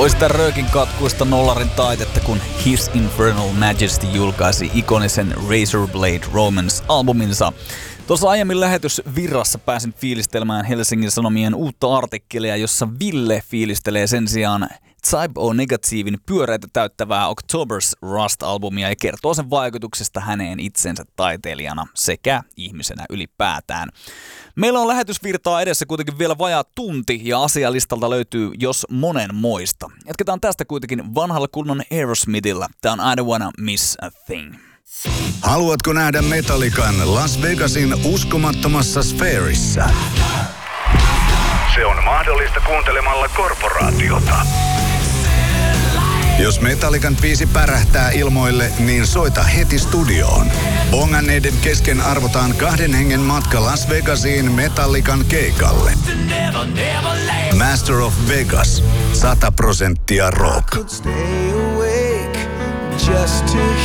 Toista röökin katkuista nollarin taitetta, kun His Infernal Majesty julkaisi ikonisen Razorblade Romance-albuminsa. Tuossa aiemmin lähetysvirrassa pääsin fiilistelemään Helsingin Sanomien uutta artikkelia, jossa Ville fiilistelee sen sijaan Type O Negatiivin pyöreitä täyttävää October's Rust-albumia ja kertoo sen vaikutuksesta häneen itsensä taiteilijana sekä ihmisenä ylipäätään. Meillä on lähetysvirtaa edessä kuitenkin vielä vajaa tunti ja asialistalta löytyy jos monenmoista. Jatketaan tästä kuitenkin vanhalla kunnon Aerosmithilla. Tää on I Don't Wanna Miss a Thing. Haluatko nähdä Metallican Las Vegasin uskomattomassa sfäärissä? Se on mahdollista kuuntelemalla Korporaatiota. Jos Metallican biisi pärähtää ilmoille, niin soita heti studioon. Onganneiden kesken arvotaan 2 hengen matka Las Vegasiin Metallican keikalle. Master of Vegas. 100% rock. Just to